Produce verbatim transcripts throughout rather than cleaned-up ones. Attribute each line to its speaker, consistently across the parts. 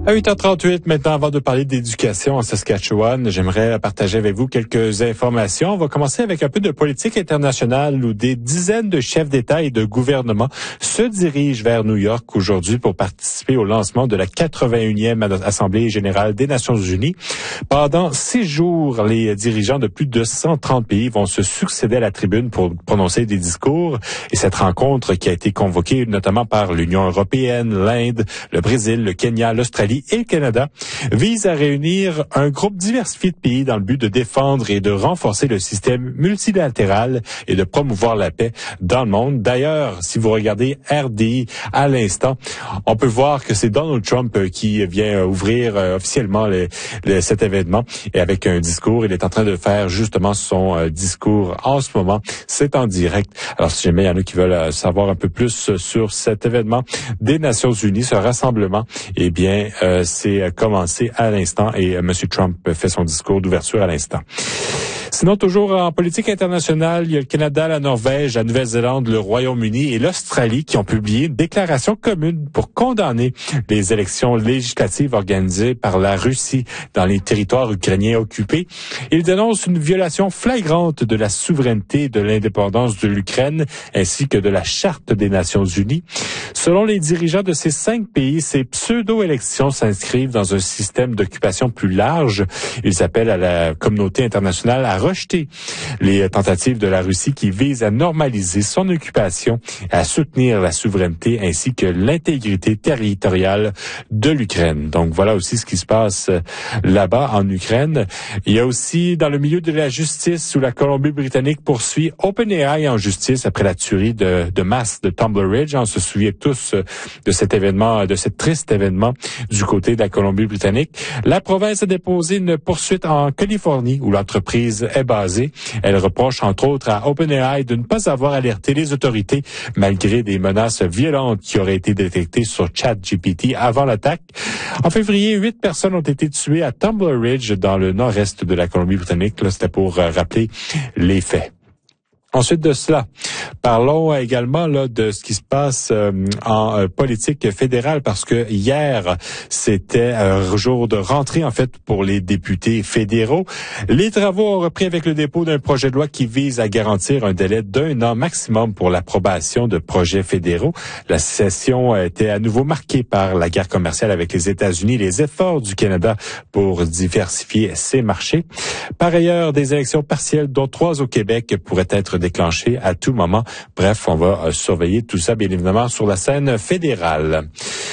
Speaker 1: À huit heures trente-huit, maintenant, avant de parler d'éducation en Saskatchewan, j'aimerais partager avec vous quelques informations. On va commencer avec un peu de politique internationale où des dizaines de chefs d'État et de gouvernement se dirigent vers New York aujourd'hui pour participer au lancement de la quatre-vingt-unième Assemblée générale des Nations unies. Pendant six jours, les dirigeants de plus de cent trente pays vont se succéder à la tribune pour prononcer des discours. Et cette rencontre, qui a été convoquée notamment par l'Union européenne, l'Inde, le Brésil, le Kenya, l'Australie et le Canada, vise à réunir un groupe diversifié de pays dans le but de défendre et de renforcer le système multilatéral et de promouvoir la paix dans le monde. D'ailleurs, si vous regardez R D I à l'instant, on peut voir que c'est Donald Trump qui vient ouvrir officiellement le, le, cet événement et avec un discours. Il est en train de faire justement son discours en ce moment. C'est en direct. Alors, si jamais il y en a qui veulent savoir un peu plus sur cet événement des Nations unies, ce rassemblement, eh bien, euh, c'est commencé à l'instant et euh, M. Trump fait son discours d'ouverture à l'instant. Sinon, toujours en politique internationale, il y a le Canada, la Norvège, la Nouvelle-Zélande, le Royaume-Uni et l'Australie qui ont publié une déclaration commune pour condamner les élections législatives organisées par la Russie dans les territoires ukrainiens occupés. Ils dénoncent une violation flagrante de la souveraineté et de l'indépendance de l'Ukraine ainsi que de la Charte des Nations unies. Selon les dirigeants de ces cinq pays, ces pseudo-élections s'inscrivent dans un système d'occupation plus large. Ils appellent à la communauté internationale à rejeter les tentatives de la Russie qui visent à normaliser son occupation, à soutenir la souveraineté ainsi que l'intégrité territoriale de l'Ukraine. Donc voilà aussi ce qui se passe là-bas en Ukraine. Il y a aussi dans le milieu de la justice où la Colombie-Britannique poursuit OpenAI en justice après la tuerie de, de masse de Tumbler Ridge. On se souvient tous de cet événement, de cet triste événement du côté de la Colombie-Britannique. La province a déposé une poursuite en Californie où l'entreprise est basée. Elle reproche entre autres à OpenAI de ne pas avoir alerté les autorités malgré des menaces violentes qui auraient été détectées sur ChatGPT avant l'attaque. En février, huit personnes ont été tuées à Tumbler Ridge dans le nord-est de la Colombie-Britannique. Là, c'était pour euh, rappeler les faits. Ensuite de cela, parlons également là de ce qui se passe euh, en euh, politique fédérale parce que hier, c'était un jour de rentrée en fait pour les députés fédéraux. Les travaux ont repris avec le dépôt d'un projet de loi qui vise à garantir un délai d'un an maximum pour l'approbation de projets fédéraux. La session a été à nouveau marquée par la guerre commerciale avec les États-Unis et les efforts du Canada pour diversifier ses marchés. Par ailleurs, des élections partielles, dont trois au Québec, pourraient être déclenché à tout moment. Bref, on va euh, surveiller tout ça, bien évidemment, sur la scène fédérale.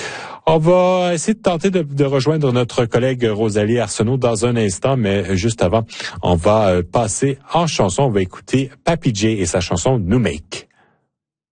Speaker 1: On va essayer de tenter de, de rejoindre notre collègue Rosalie Arsenault dans un instant, mais juste avant, on va euh, passer en chanson. On va écouter Papi J et sa chanson New Make.